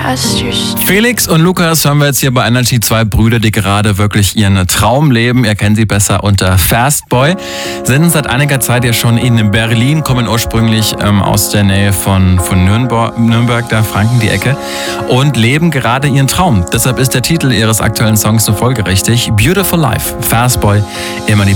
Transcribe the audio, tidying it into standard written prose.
past your street. Felix und Lukas hören wir jetzt hier bei Energy, zwei Brüder, die gerade wirklich ihren Traum leben. Ihr kennt sie besser unter Fastboy. Sind seit einiger Zeit ja schon in Berlin, kommen ursprünglich aus der Nähe von Nürnberg, da Franken die Ecke, und leben gerade ihren Traum. Deshalb ist der Titel ihres aktuellen Songs so folgerichtig. Beautiful Life, Fastboy, immer die